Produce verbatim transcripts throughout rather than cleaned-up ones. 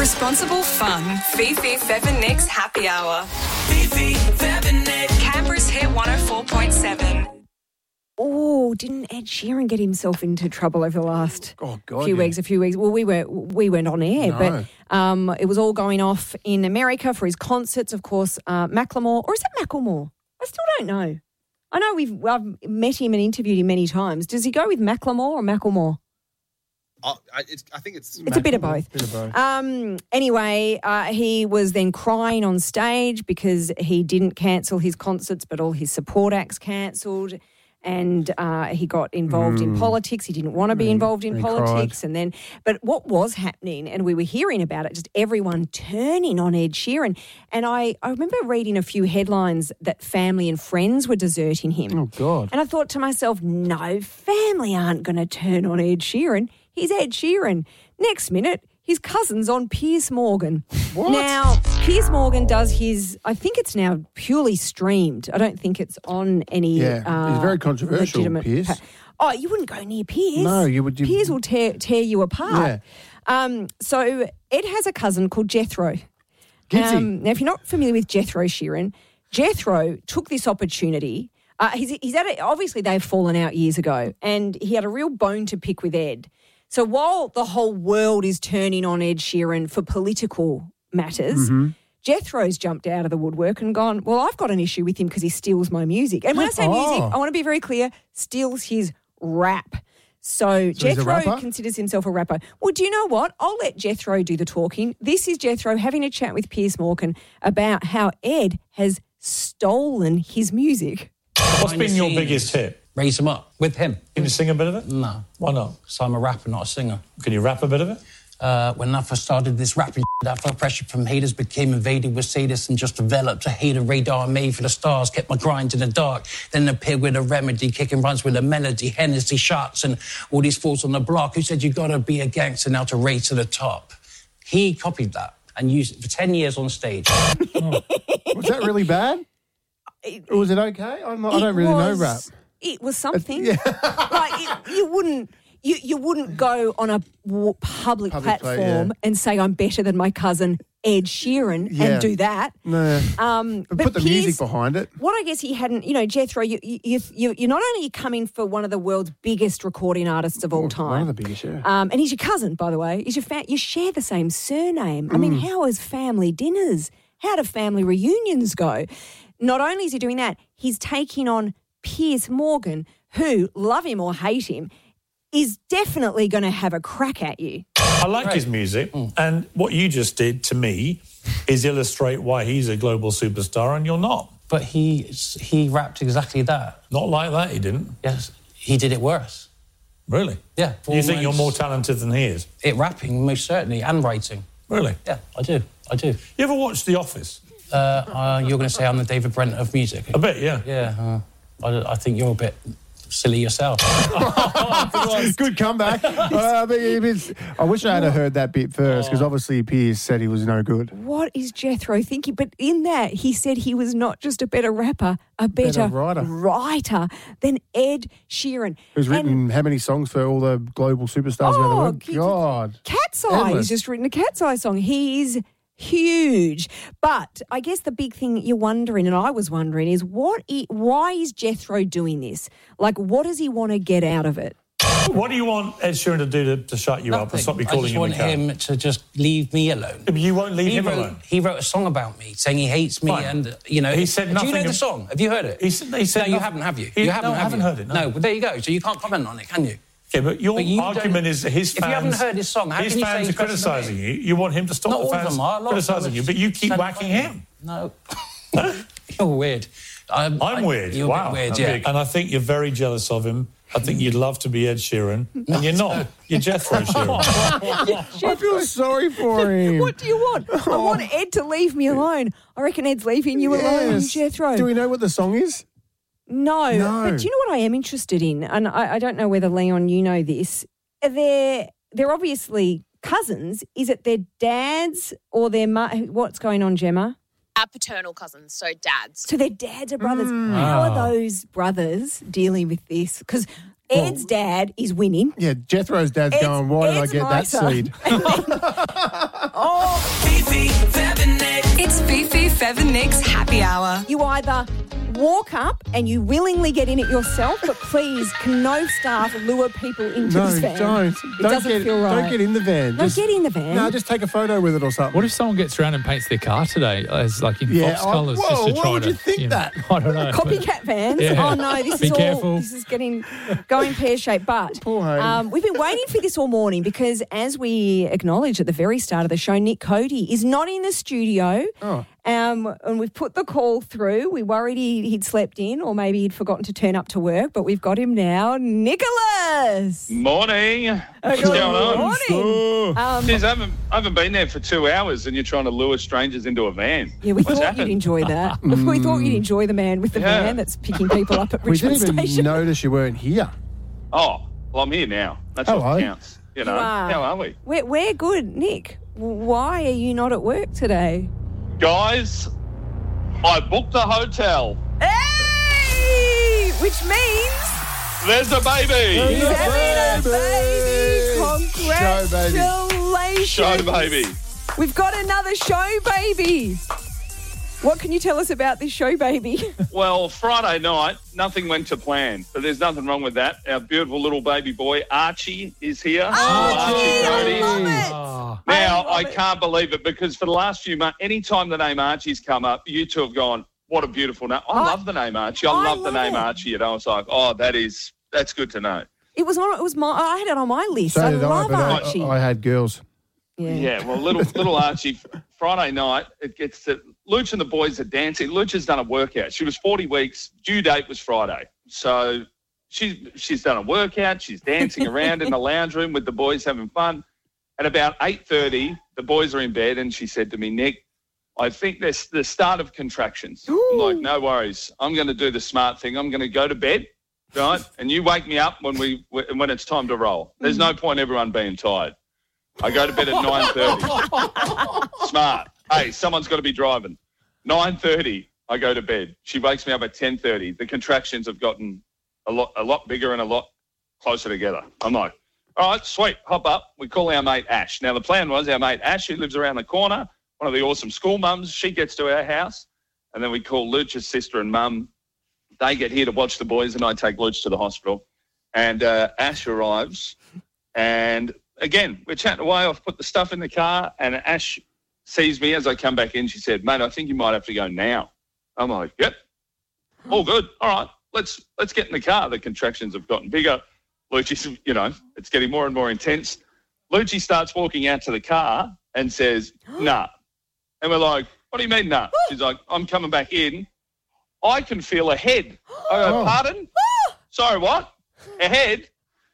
Responsible fun. Fifi, Fev and Nick's Happy Hour. Fifi, Fev and Nick. Canberra's Hit one oh four point seven. Oh, didn't Ed Sheeran get himself into trouble over the last oh, God, few yeah. weeks, a few weeks? Well, we, were, we weren't on air, no. but um, it was all going off in America for his concerts. Of course, uh, Macklemore, or is it Macklemore? I still don't know. I know we've I've met him and interviewed him many times. Does he go with Macklemore or Macklemore? Oh, I, it's, I think it's... It's a bit of both. Bit of both. Um, anyway, uh, he was then crying on stage because he didn't cancel his concerts, but all his support acts cancelled. And uh, he got involved mm. in politics. He didn't want to be involved in he politics. cried. And then, but what was happening, and we were hearing about it, just everyone turning on Ed Sheeran. And I, I remember reading a few headlines that family and friends were deserting him. Oh, God. And I thought to myself, no, family aren't going to turn on Ed Sheeran. He's Ed Sheeran. Next minute, his cousin's on Piers Morgan. What? Now, Piers Morgan does his, I think it's now purely streamed. I don't think it's on any Yeah, uh, he's very controversial, legitimate Piers. pa- Oh, you wouldn't go near Piers. No, you would- you- Piers will tear, tear you apart. Yeah. Um, so Ed has a cousin called Jethro. Gitsy. Um, now, if you're not familiar with Jethro Sheeran, Jethro took this opportunity. Uh, he's, he's had a, obviously they've fallen out years ago, and he had a real bone to pick with Ed. So while the whole world is turning on Ed Sheeran for political matters, Mm-hmm. Jethro's jumped out of the woodwork and gone, well, I've got an issue with him because he steals my music. And when I say Oh. music, I want to be very clear, steals his rap. So, So he's a Jethro rapper? considers himself a rapper. Well, do you know what? I'll let Jethro do the talking. This is Jethro having a chat with Piers Morgan about how Ed has stolen his music. What's been your biggest hit? Raise 'em Up with him. Can you sing a bit of it? No. Why not? So I'm a rapper, not a singer. Can you rap a bit of it? Uh, when I first started this rapping, I felt pressure from haters, became invaded with sadists and just developed a hater radar made for the stars, kept my grind in the dark, then appeared with a remedy, kicking runs with a melody, Hennessy shots and all these fools on the block who said you gotta be a gangster now to race to the top. He copied that and used it for ten years on stage. Oh. Was that really bad? Or was it okay? I'm not, I don't really was, know rap. It was something. Yeah. like it, you wouldn't you, you wouldn't go on a w- public, Public play, platform yeah. and say I'm better than my cousin Ed Sheeran Yeah. and do that. No. Um, But but put the Piers- music behind it. What I guess he hadn't, you know, Jethro, you, you, you, you're not only coming for one of the world's biggest recording artists of all time. One of the biggest, yeah. Um, and he's your cousin, by the way. He's your fa- you share the same surname. I Mm. mean, how is family dinners? How do family reunions go? Not only is he doing that, he's taking on Piers Morgan, who, love him or hate him, is definitely going to have a crack at you. I like his music, and what you just did to me is illustrate why he's a global superstar and you're not. But he he rapped exactly that. Not like that, he didn't. Yes, he did it worse. Really? Yeah. You think you're almost- more talented than he is? It rapping, most certainly, and writing. Really? Yeah, I do. I do. You ever watched The Office? Uh, uh, you're going to say I'm the David Brent of music. A bit, yeah. Yeah, uh, I, I think you're a bit silly yourself. Good comeback. uh, but it is- I wish I had heard that bit first, because obviously Piers said he was no good. What is Jethro thinking? But in that, he said he was not just a better rapper, a better, Better writer. writer than Ed Sheeran. Who's And written how many songs for all the global superstars around the Oh, world? he- God. Cat's Eye. Endless. He's just written a Cat's Eye song. He's huge. But I guess the big thing you're wondering, and I was wondering, is what? I- why is Jethro doing this? Like, what does he want to get out of it? What do you want Ed Sheeran to do to, to shut you up and stop you I calling just him want a cunt? him to just leave me alone. But you won't leave He him wrote, alone. he wrote a song about me, saying he hates me, Fine. and you know. He said Do you nothing know the of- song? Have you heard it? He said- he said no, you nothing- haven't, have you? He- you haven't, no, I have haven't you? heard it, no. No, but there you go. So you can't comment on it, can you? Yeah, but your But you argument don't- is that his if fans... you haven't heard his song, how his can you say fans he's are better than criticising me? you. You want him to stop Not the all of fans them are. A lot of criticising them you, are but you keep sent whacking funny. him. No. You're weird. I'm, I'm I- weird. You're wow. a bit weird, I'm yeah. big. And I think you're very jealous of him. I think you'd love to be Ed Sheeran, and you're not. You're Jethro Sheeran. I feel sorry for him. What do you want? I want Ed to leave me alone. I reckon Ed's leaving you alone, Yes. Jethro. Do we know what the song is? No, No. but do you know what I am interested in? And I, I don't know whether, Leon, you know this. They're, they're obviously cousins. Is it their dads or their mu- What's going on, Gemma? Our paternal cousins, so dads. So their dads are brothers. Mm. How are those brothers dealing with this? Because Ed's dad is winning. Yeah, Jethro's dad's Ed's- going, why did Ed's I get nicer. that seed? Oh, Fifi, Fev and Nick. It's Fifi, Fev and Nick's happy hour. you either walk up and you willingly get in it yourself, but please, can no staff lure people into No, this van? don't. It don't doesn't get, feel right. Don't get in the van. No, get in the van. No, just take a photo with it or something. What if someone gets around and paints their car today as like in Yeah, fox I- colours whoa, just to why try would to you think know, that? I don't know. Copycat vans. Yeah. Oh no, this Be is careful. all. This is getting going pear shaped. But Poor Hayden. um, we've been waiting for this all morning because, as we acknowledged at the very start of the show, Nick Cody is not in the studio. Oh. Um, and we've put the call through. We worried he, he'd slept in, or maybe he'd forgotten to turn up to work. But we've got him now, Nicholas. Morning. What's Good going on? morning. Um, Jeez, I haven't, I haven't been there for two hours and you're trying to lure strangers into a van. yeah, we What's thought happened? you'd enjoy that. we thought you'd enjoy the man with the Yeah. van that's picking people up at We Richmond didn't even Station. notice you weren't here. Oh, well, I'm here now. That's Hello. what counts. You know, You are. how are we? We're, we're good, Nick. Why are you not at work today? Guys, I booked a hotel. Hey! Which means There's a baby. he's having a baby. Show baby. Congratulations. Show baby. We've got another show baby. What can you tell us about this show baby? Well, Friday night, nothing went to plan, but there's nothing wrong with that. Our beautiful little baby boy, Archie, is here. Archie, Archie I Cody. love it. Oh, Now, I I, love it. can't believe it because for the last few months, any time the name Archie's come up, you two have gone, what a beautiful name. I, I- love the name Archie. I, I love the love name it. Archie. You know, I was like, oh, that is, that's good to know. It was on. It was my. I had it on my list. So I did I, love but I, Archie. I had girls. yeah. Yeah, well, little little Archie, Friday night, it gets to, Luch and the boys are dancing. Luch has done a workout. She was forty weeks. Due date was Friday. So she's, she's done a workout. She's dancing around in the lounge room with the boys having fun. At about eight thirty, the boys are in bed and she said to me, Nick, I think there's the start of contractions. I'm like, no worries. I'm going to do the smart thing. I'm going to go to bed, right? And you wake me up when we when it's time to roll. There's no point everyone being tired. I go to bed at nine thirty. Smart. Hey, someone's got to be driving. nine thirty, I go to bed. She wakes me up at ten thirty. The contractions have gotten a lot a lot bigger and a lot closer together. I'm like, all right, sweet, hop up. We call our mate Ash. Now, the plan was our mate Ash, who lives around the corner, one of the awesome school mums, she gets to our house, and then we call Luch's sister and mum. They get here to watch the boys, and I take Luch to the hospital. And uh, Ash arrives, and again, we're chatting away. I've put the stuff in the car, and Ash sees me as I come back in. She said, mate, I think you might have to go now. I'm like, yep, all good. All right, let's let's get in the car. The contractions have gotten bigger. Lucci's, you know, it's getting more and more intense. Lucci starts walking out to the car and says, nah. And we're like, what do you mean, nah? She's like, I'm coming back in. I can feel a head. I go, Oh. pardon? Sorry, what? A head?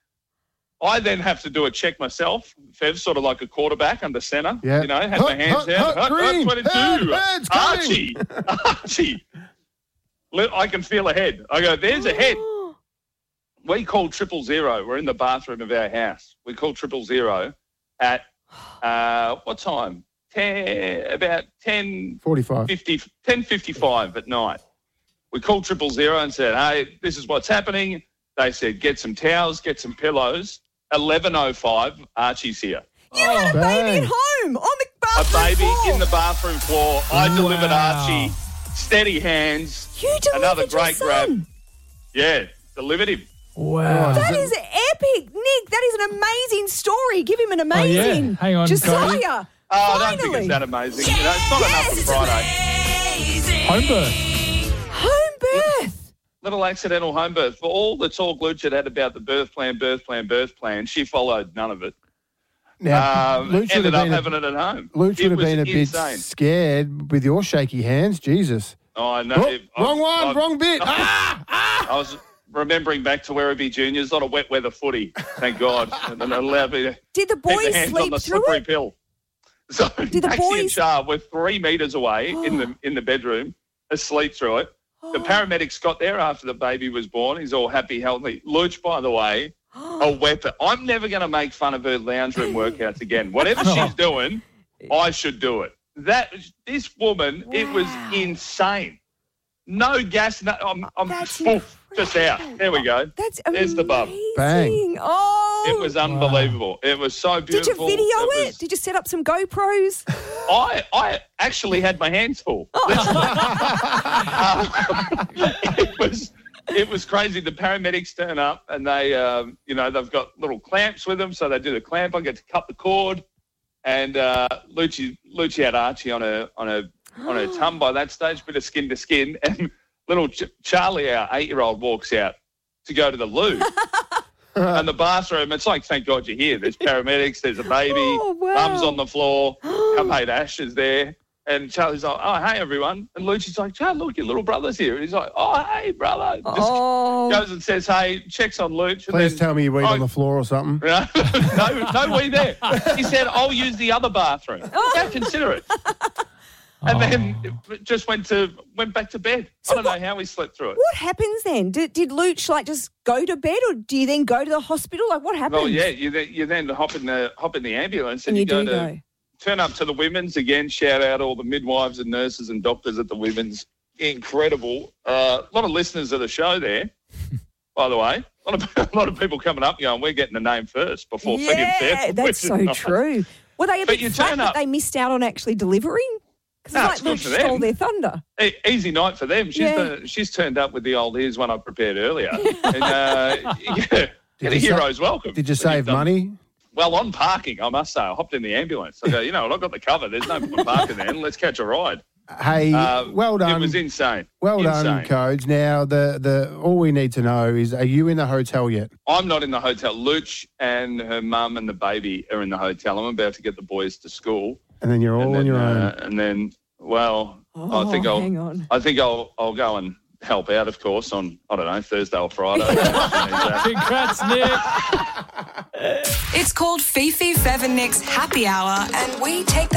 I then have to do a check myself. Fev's sort of like a quarterback under centre. Yeah. You know, have Hut, my hands hut, down. hut, Hut, hut, green. twenty-two. Head, head's coming. Archie. Archie. Li- I can feel a head. I go, there's a head. We call triple zero. We're in the bathroom of our house. We call triple zero at, uh, what time? Ten, about ten forty-five. fifty, ten fifty-five at night. We called triple zero and said, hey, this is what's happening. They said, get some towels, get some pillows. eleven oh five, Archie's here. You had a baby bang. at home on the A bathroom baby floor. in the bathroom floor. I delivered Wow. Archie. Steady hands. You delivered Another your great grab. son. Yeah, delivered him. wow. That is epic, Nick. That is an amazing story. Give him an Oh, yeah. amazing. Hang on, Josiah. Cody. Oh, I don't think Finally. it's that amazing. You know, it's not enough for Friday. Home birth. Home birth. Little accidental home birth. For all the talk Luch had had about the birth plan, birth plan, birth plan, she followed none of it. Now, Um, Luch would ended have up been a- having it at home. Luch It would have was been a bit insane. scared with your shaky hands. Jesus. Oh, I know. Oh, If- I- wrong one, I- wrong bit. Ah! I was remembering back to Werribee Juniors, not a wet weather footy, thank God. And then allowed me to Did the keep the boys hands on sleep the through slippery it? pill. So Did the Maxie and boys- Char were three metres away in the in the bedroom, asleep through it. The paramedics got there after the baby was born. He's all happy, healthy. Luch, by the way, a weapon. I'm never going to make fun of her lounge room workouts again. Whatever she's doing, I should do it. That this woman, it was insane. No gas. No, I'm, I'm That's poof, poof, just out. There we go. That's There's the bub. amazing. Bang. Oh. It was unbelievable. It was so Did you beautiful. video it? was- Did you set up some GoPros? I I actually had my hands full. Uh, it was it was crazy. The paramedics turn up and they um, you know they've got little clamps with them, so they do the clamp. I get to cut the cord, and uh, Lucci Lucci had Archie on a on a on her tum by that stage, bit of skin to skin, and little Ch- Charlie, our eight year old, walks out to go to the loo. And the bathroom, it's like, thank God you're here. There's paramedics, there's a baby, Oh, wow. mum's on the floor, our mate Ash is there. And Charlie's like, oh, hey, everyone. And Luci's like, Charlie, look, your little brother's here. And he's like, oh, hey, brother. Just Oh. goes and says, hey, checks on Luch. And Please then, tell me you read oh, on the floor or something. no, no, we there. He said, I'll use the other bathroom. Don't consider it. And then it just went to went back to bed. So I don't what- know how we slept through it. What happens then? Did, did Luch like just go to bed, or do you then go to the hospital? Like what happens? Well, yeah, you then, you then hop in the hop in the ambulance and, And you go do to go. turn up to the women's again. Shout out all the midwives and nurses and doctors at the women's. Incredible. Uh, a lot of listeners of the show there, by the way. A lot of a lot of people coming up going, we're getting the name first before feeding Yeah, fifth. that's which is so nice. true. Were they a But bit you flat turn that up- they missed out on actually delivering? Because No, it's it's like good Luch for them. stole their thunder. E- Easy night for them. She's Yeah. the, she's turned up with the old here's one I prepared earlier. and uh, yeah, get a you sa- hero's welcome. Did you When save you've done- money? Well, on parking, I must say, I hopped in the ambulance. I go, you know what, I've got the cover. There's no point parking there. Let's catch a ride. Hey, Uh, well done. It was insane. Well insane. done, Codes. Now, the, the all we need to know is, are you in the hotel yet? I'm not in the hotel. Luch and her mum and the baby are in the hotel. I'm about to get the boys to school. And then you're all and then, on your uh, own. and then, well, Oh, I think I'll, hang on. I think I'll, I'll go and help out, of course, on I don't know Thursday or Friday. uh, Congrats, Nick. It's called Fifi Fev and Nick's Happy Hour, and we take that